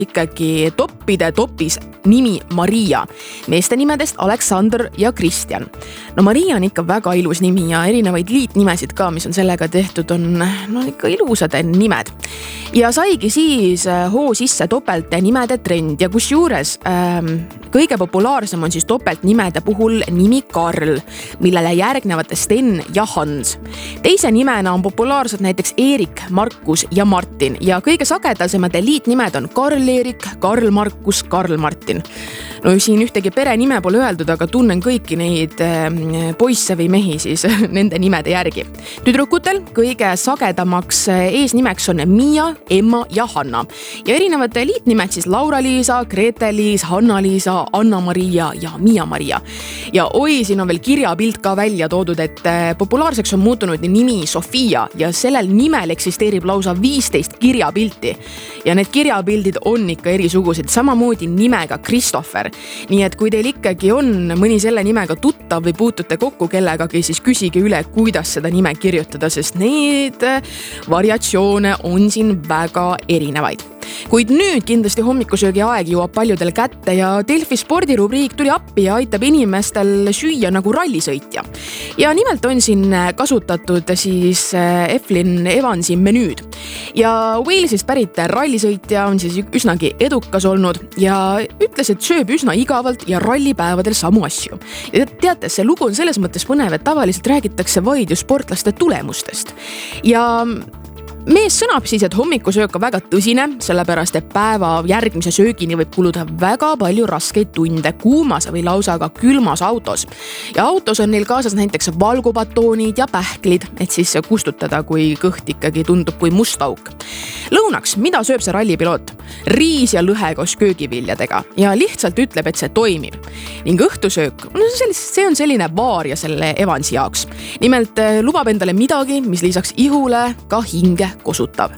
ikkagi toppide topis nimi Maria. Meeste nimedest Aleksander ja Kristjan. No Maria on ikka väga ilus nimi ja erinevaid liitnimesid ka, mis on sellega tehtud, on ikka ilusad nimed. Ja saigi siis hoo sisse topeltnimede trend ja kusjuures kõige populaarsem on siis topeltnimede puhul nimi Karl, millele järgnevad Sten ja Hans. Teise nimena on populaarsed näiteks Eerik, Markus ja Martin ja kõige sagedasemad liitnimed on Karl-Eerik, Karl-Markus, Karl-Martin. No siin ühtegi perenime pole öeldud, aga tunnen kõiki neid poisse või mehi siis nende nimede järgi. Tüdrukutel kõige sagedamaks eesnimeks on Miia, Emma ja Hanna. Ja erinevad liitnimed siis Laura-Liisa, Grete-Liis, Hanna-Liisa, Anna-Maria ja Miia-Maria. Ja siin on veel kirjapilt ka välja toodud, et populaarseks on muutunud nimi Sofia ja sellel nimel eksisteerib lausa 15 kirjapilti. Ja need kirjapildid on ikka erisugused, samamoodi nimega Christopher. Nii et kui teil ikkagi on mõni selle nimega tuttav või puutute kokku kellegagi, siis küsige üle, kuidas seda nime kirjutada, sest need variatsioone on siin väga erinevaid. Kuid nüüd kindlasti hommikusöögi aeg jõuab paljudel kätte ja Delfi spordirubriik tuli appi ja aitab inimestel süüa nagu rallisõitja. Ja nimelt on siin kasutatud siis Eflin Evansi menüüd. Ja Walesist pärit rallisõitja on siis üsnagi edukas olnud ja ütles, et sööb üsna igavalt ja rallipäevadel samu asju. Ja teate, see lugu on selles mõttes põnev, et tavaliselt räägitakse vaid ju sportlaste tulemustest. Ja mees sõnab siis, et hommikusöök on väga tõsine, sellepärast, et päeva järgmise söögini võib kuluda väga palju raskeid tunde kuumas või lausa ka külmas autos. Ja autos on neil kaasas näiteks valgubatoonid ja pähklid, et siis kustutada, kui kõht ikkagi tundub kui must auk. Lõunaks, mida sööb see rallipiloot? Riis ja lõhe koos köögiviljadega ja lihtsalt ütleb, et see toimib. Ning õhtusöök, see on selline vaaria selle Evansi jaoks. Nimelt lubab endale midagi, mis lisaks ihule ka hinge kosutav.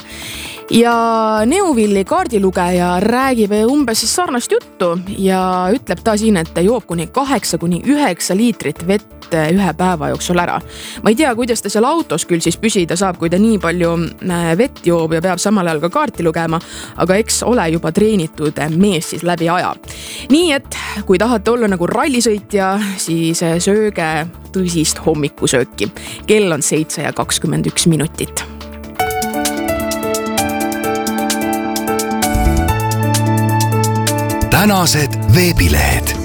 Ja Neuvilli kaardilugeja räägib umbes sarnast juttu ja ütleb ta siin, et joob kuni 8-9 liitrit vett ühe päeva jooksul ära. Ma ei tea, kuidas ta seal autos küll siis püsida saab, kui ta nii palju vett joob ja peab samal ajal ka kaarti lugema, aga eks ole juba treenitud mees siis läbi aja. Nii et kui tahate olla nagu rallisõitja, siis sööge tõsist hommikusööki. Kell on 7:21. Tänased veebilehed.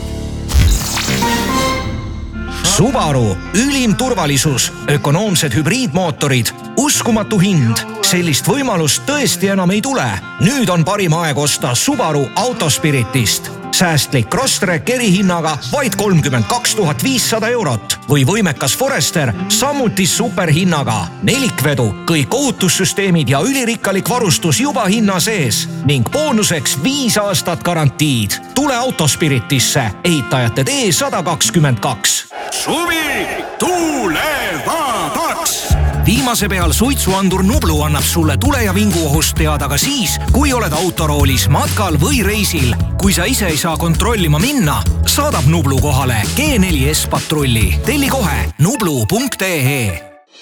Subaru, ülim turvalisus, ökonoomsed hübriidmootorid, uskumatu hind. Sellist võimalust tõesti enam ei tule. Nüüd on parim aeg osta Subaru Autospiritist. Säästlik Crosstrek erihinnaga vaid 32 500 eurot või võimekas Forester samuti superhinnaga. Nelikvedu, kõik ohutussüsteemid ja ülirikkalik varustus juba hinna sees ning boonuseks 5 aastat garantiid. Tule Autospiritisse, ehitajate tee 122. Suvi tuulevabaks! Viimase peal suitsuandur Nublu annab sulle tule- ja vinguohust teada ka siis, kui oled autoroolis, matkal või reisil. Kui sa ise ei saa kontrollima minna, saadab Nublu kohale G4S patrulli. Telli kohe nublu.ee.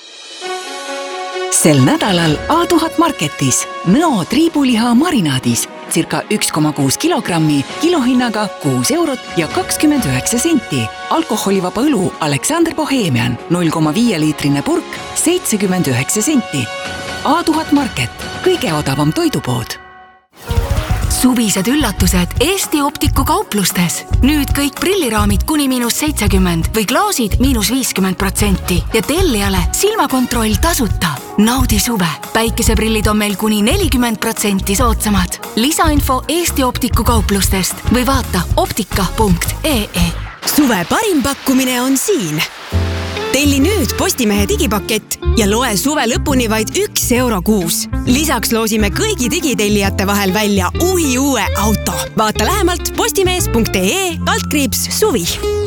Sel nädalal A1000 Marketis Nõo triibuliha marinaadis circa 1,6 kilogrammi kilohinnaga 6 eurot ja 29 senti. Alkoholivaba õlu Alexander Bohemian 0,5 liitrine purk 79 senti. A1000 Market, kõige odavam toidupood. Suvised üllatused Eesti Optiku kauplustes. Nüüd kõik prilliraamid kuni -70 või klaasid -50% ja tellijale silmakontroll tasuta. Naudi suve. Päikeseprillid on meil kuni 40% soodsamad. Lisainfo Eesti Optiku kauplustest või vaata optika.ee. Suve parim pakkumine on siin. Telli nüüd Postimehe digipakett ja loe suve lõpuni vaid 1 euro kuus. Lisaks loosime kõigi digitellijate vahel välja uue auto. Vaata lähemalt postimees.ee/suvi.